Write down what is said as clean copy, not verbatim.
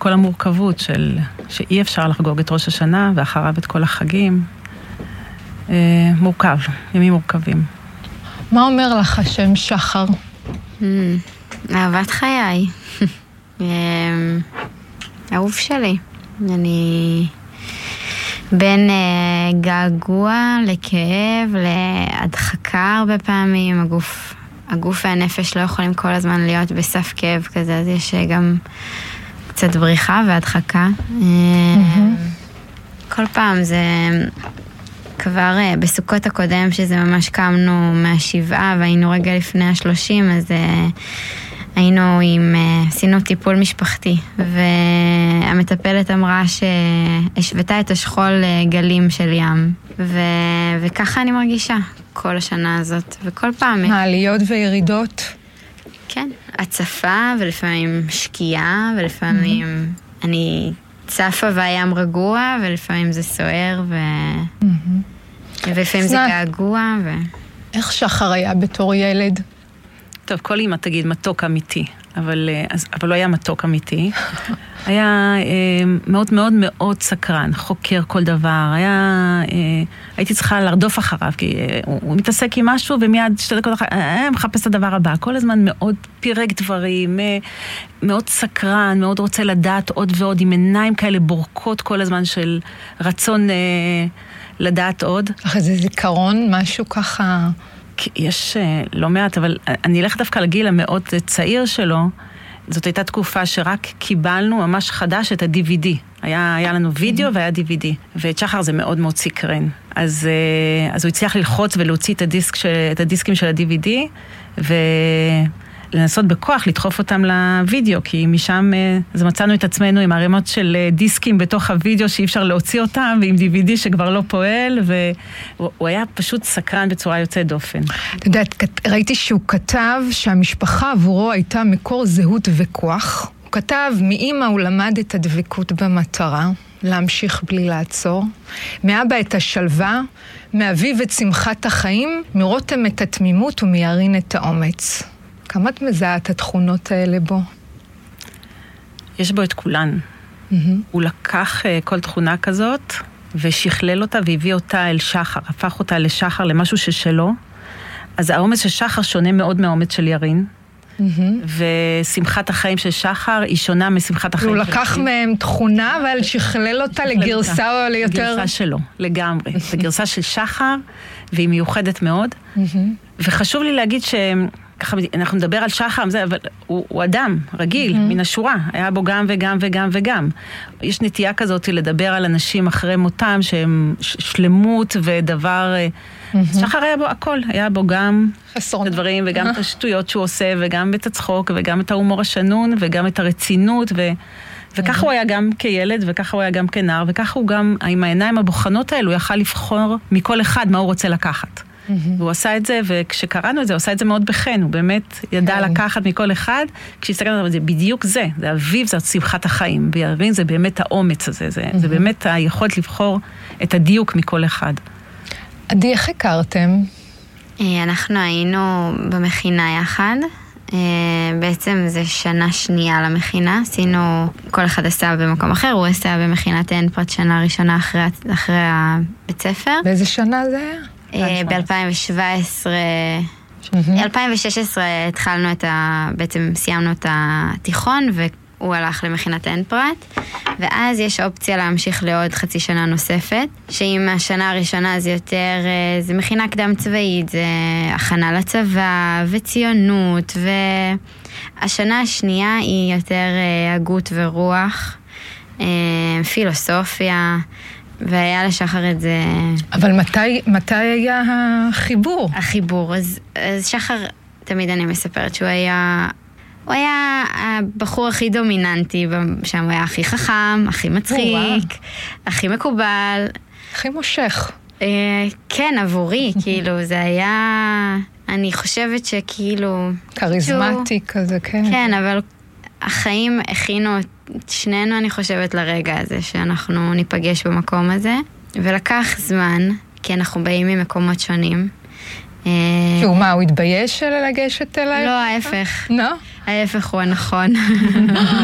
כל המורכבות שאי אפשר לחגוג את ראש השנה, ואחריו את כל החגים. מורכב, ימים מורכבים. מה אומר לך השם שחר? אהבת חיי. אהוב שלי. אני בין געגוע לכאב, להדחקה הרבה פעמים. הגוף והנפש לא יכולים כל הזמן להיות בסף כאב כזה, אז יש גם קצת בריחה והדחקה. כל פעם זה כבר בסוכות הקודם, שזה ממש קמנו מהשבעה והיינו רגע לפני 30, אז היינו עשינו טיפול משפחתי, והמטפלת אמרה שהשוותה את השכול גלים של ים, וככה אני מרגישה כל השנה הזאת, וכל פעם. העליות וירידות? כן, הצפה, ולפעמים שקיעה, ולפעמים אני צפה והים רגוע, ולפעמים זה סוער, ולפעמים זה געגוע. איך שחר היה בתור ילד? טוב, כל אמא תגיד מתוק אמיתי, אבל לא היה מתוק אמיתי. היה מאוד מאוד מאוד סקרן, חוקר כל דבר. הייתי צריכה לרדוף אחריו, כי הוא מתעסק עם משהו, ומיד 2 דקות אחר, מחפש את הדבר הבא. כל הזמן מאוד פירק דברים, מאוד סקרן, מאוד רוצה לדעת עוד ועוד, עם עיניים כאלה בורקות כל הזמן של רצון לדעת עוד. אחרי זה זיכרון, משהו ככה... יש לא מעט, אבל אני אלך דווקא לגיל המאוד צעיר שלו. זאת הייתה תקופה שרק קיבלנו ממש חדש את ה-DVD. היה לנו וידאו והיה DVD. ואת שחר זה מאוד מאוד סקרן. אז הוא הצליח ללחוץ ולהוציא את הדיסקים של ה-DVD, ולנסות בכוח לדחוף אותם לוידאו, כי משם אז מצאנו את עצמנו עם ערימות של דיסקים בתוך הוידאו שאי אפשר להוציא אותם, ועם DVD שכבר לא פועל, והוא היה פשוט סקרן בצורה יוצאת דופן. אתה יודעת, ראיתי שהוא כתב שהמשפחה עבורו הייתה מקור זהות וכוח. הוא כתב, מאמא הוא למד את הדבקות במטרה, להמשיך בלי לעצור. מאבא את השלווה, מאביו את שמחת החיים, מרותם את התמימות ומירין את האומץ. כמה את מזהה את התכונות האלה בו? יש בו את כולן. הוא לקח כל תכונה כזאת, ושכלל אותה והביא אותה אל שחר, הפך אותה לשחר, למשהו ששלו. אז האומץ של שחר שונה מאוד מהאומץ של ירין, ושמחת החיים של שחר היא שונה משמחת החיים של ירין. הוא לקח מהם תכונה, אבל שכלל אותה לגרסה או ליותר... לגרסה שלו, לגמרי. זו גרסה של שחר, והיא מיוחדת מאוד. וחשוב לי להגיד ככה, אנחנו נדבר על שחר, אבל הוא אדם רגיל, מן השורה. היה בו גם וגם וגם וגם. יש נטייה כזאת לדבר על אנשים אחרי מותם, שהם שלמות ודבר... שחר היה בו הכל. היה בו גם את הדברים, וגם את השטויות שהוא עושה, וגם את הצחוק, וגם את ההומור השנון, וגם את הרצינות, וככה הוא היה גם כילד, וככה הוא היה גם כנער, וככה הוא גם, עם העיניים הבוחנות האלו, הוא יכל לבחור מכל אחד מה הוא רוצה לקחת. והוא עשה את זה, וכשקראנו את זה, הוא עשה את זה מאוד בחן, הוא באמת ידע לקחת מכל אחד, כשהסתכלנו על זה, בדיוק זה אביב, זה שמחת החיים, וירין זה באמת האומץ הזה, זה באמת היכולת לבחור את הדיוק מכל אחד. עדי, איך הכרתם? אנחנו היינו במכינה יחד, בעצם זה שנה שנייה למכינה, עשינו, כל אחד עשה במקום אחר, הוא עשה במכינת אנפרט שנה ראשונה אחרי הבית ספר. באיזה שנה זה היה? ב-2017, 2016 התחלנו בעצם סיימנו את התיכון, והוא הלך למכינת אנפרט, ואז יש אופציה להמשיך לעוד חצי שנה נוספת, שאם השנה הראשונה זה יותר, זה מכינה קדם צבאית, זה הכנה לצבא וציונות, והשנה השנייה היא יותר הגות ורוח, פילוסופיה, והיה לשחר את זה... אבל מתי היה החיבור? החיבור, אז שחר, תמיד אני מספרת שהוא היה הבחור הכי דומיננטי, שם הוא היה הכי חכם, הכי מצחיק, הכי מקובל. הכי מושך. כן, עבורי, כאילו, זה היה... אני חושבת שכאילו... קריזמטי כזה, כן. כן, אבל החיים הכינו את שנינו, אני חושבת, לרגע הזה, שאנחנו ניפגש במקום הזה, ולקח זמן, כי אנחנו באים ממקומות שונים. שהוא מה, הוא התבייש לגשת אליי? לא, ההפך. לא? ההפך הוא הנכון.